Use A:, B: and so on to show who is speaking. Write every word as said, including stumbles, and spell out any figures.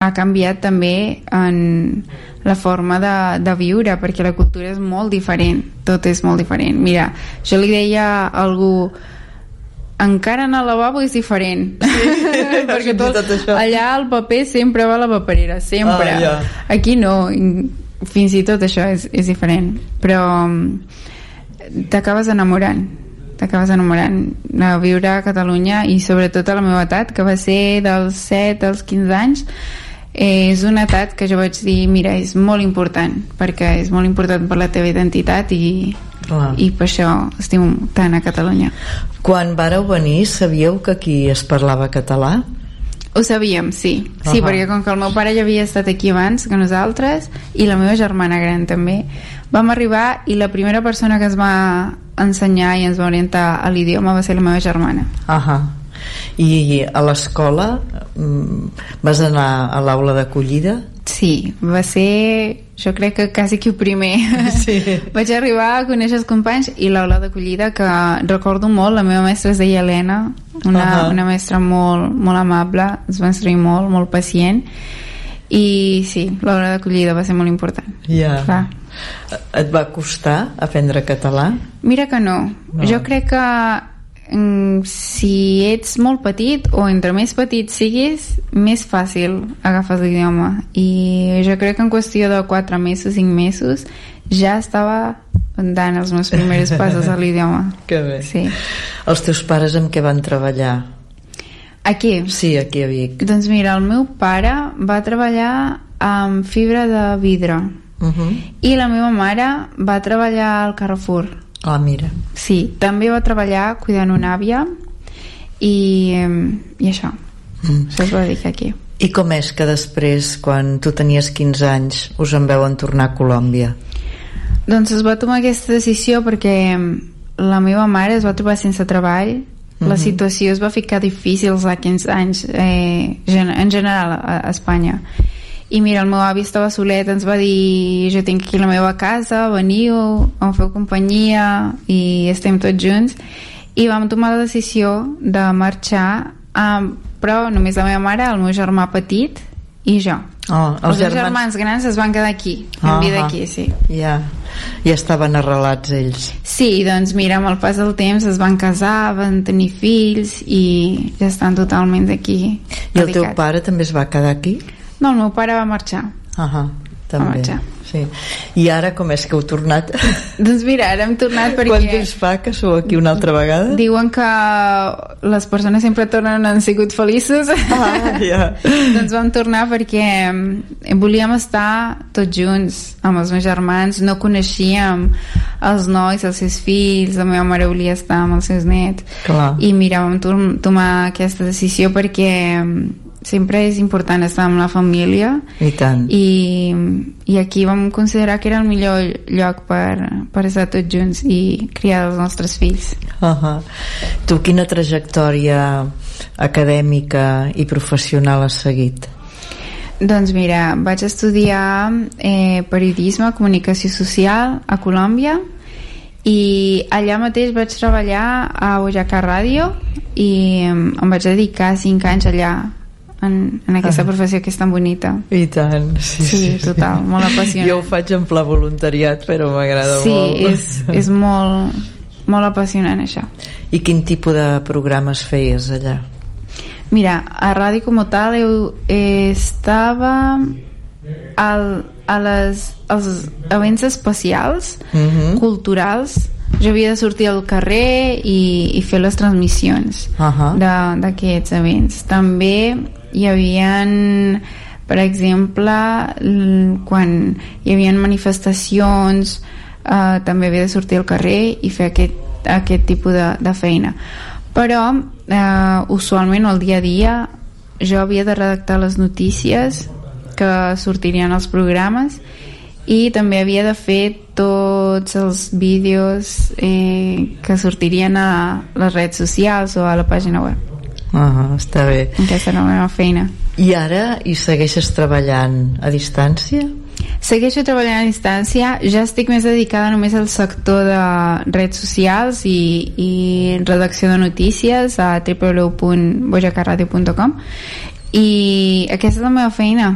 A: ha canviat també en la forma de, de viure, perquè la cultura és molt diferent, tot és molt diferent. Mira, jo li deia a algú, encara en el lavabo és diferent, sí, perquè tot, tot allà el paper sempre va a la paperera, sempre. Ah, yeah. Aquí no, fins i tot això és, és diferent, però t'acabes enamorant t'acabes enamorant a viure a Catalunya, i sobretot a la meva edat, que va ser dels set als quinze anys. Eh, és una edat que jo vaig dir, mira, és molt important, perquè és molt important per la teva identitat, i, i per això estim tant a Catalunya.
B: Quan vareu venir, sabíeu que aquí es parlava català?
A: Ho sabíem, sí. Uh-huh. Sí, perquè com que el meu pare ja havia estat aquí abans que nosaltres, i la meva germana gran també, vam arribar i la primera persona que ens va ensenyar i ens va orientar a l'idioma va ser la meva germana.
B: Uh-huh. I a l'escola vas anar a l'aula d'acollida?
A: Sí, va ser, jo crec que quasi que el primer. Sí. Vaig arribar a conèixer els companys, i l'aula d'acollida, que recordo molt, la meva mestra es deia Helena, una, uh-huh. una mestra molt, molt amable, ens va instruir molt, molt pacient, i sí, l'aula d'acollida va ser molt important.
B: Ja. Yeah. Et va costar aprendre català?
A: Mira que no. no. Jo crec que mm, si ets molt petit, o entre més petit siguis, més fàcil agafes l'idioma, i jo crec que en qüestió de quatre mesos, cinc mesos, ja estava dant els meus primers passos a l'idioma.
B: Que bé.
A: Sí.
B: Els teus pares amb què van treballar?
A: Aquí?
B: Sí, aquí a Vic.
A: Doncs mira, el meu pare va treballar amb fibra de vidre, uh-huh. i la meva mare va treballar al Carrefour.
B: Ah, mira.
A: Sí, també va treballar cuidant una àvia, i, i això. Mm. Això es va dedicar aquí.
B: I com és que després, quan tu tenies quinze anys, us en veuen tornar a Colòmbia?
A: Doncs es va tomar aquesta decisió perquè la meva mare es va trobar sense treball. La uh-huh. situació es va ficar difícil als aquells anys, eh, en general a, a Espanya. I mira, el meu avi estava solet, ens va dir, jo tinc aquí la meva casa, veniu, em feu companyia i estem tots junts, i vam tomar la decisió de marxar, um, però només la meva mare, el meu germà petit i jo.
B: Oh, els,
A: els germans... germans grans es van quedar aquí, en uh-huh. vida aquí, sí.
B: Ja, ja estaven arrelats ells.
A: Sí, doncs mira, amb el pas del temps es van casar, van tenir fills, i ja estan totalment aquí.
B: I el teu pare també es va quedar aquí?
A: No, el meu pare va marxar.
B: Ahà, també. Sí. I ara com és que heu tornat?
A: Doncs mira, ara hem tornat perquè...
B: Quant temps fa que sou aquí una altra vegada?
A: Diuen que les persones sempre tornen, han sigut feliços.
B: Ah, ja.
A: Doncs vam tornar perquè volíem estar tots junts amb els meus germans, no coneixíem els nois, els seus fills, la meva mare volia estar amb els seus nets.
B: Clar.
A: I mira, vam tomar aquesta decisió perquè sempre és important estar amb la família,
B: i tant,
A: i, i aquí vam considerar que era el millor lloc per, per estar tots junts i criar els nostres fills.
B: Uh-huh. Tu quina trajectòria acadèmica i professional has seguit?
A: Doncs mira, vaig estudiar eh, periodisme, comunicació social a Colòmbia, i allà mateix vaig treballar a Boyacá Ràdio, i em vaig dedicar cinc anys allà en, en aquesta professió que és tan bonita.
B: I tant, sí,
A: sí,
B: sí,
A: total,
B: sí.
A: molt apassionant.
B: Jo ho faig en pla voluntariat, però m'agrada
A: sí,
B: molt.
A: Sí, és, és molt, molt apassionant això.
B: I quin tipus de programes feies allà?
A: Mira, a ràdio com tal eu, eh, estava al, a les, als events especials, uh-huh. culturals. Jo havia de sortir al carrer i, i fer les transmissions uh-huh. d'aquests events. També hi havia, per exemple, quan hi havia manifestacions, eh, també havia de sortir al carrer i fer aquest, aquest tipus de, de feina. Però eh, usualment el dia a dia jo havia de redactar les notícies que sortirien als programes, i també havia de fer tots els vídeos eh, que sortirien a les redes socials o a la pàgina web.
B: Ah, està bé.
A: Aquesta era la meva feina.
B: I ara hi segueixes treballant a distància?
A: Segueixo treballant a distància, ja estic més dedicada només al sector de redes socials i, i redacció de notícies a w w w punt boyacaradio punt com, i aquesta és la meva feina.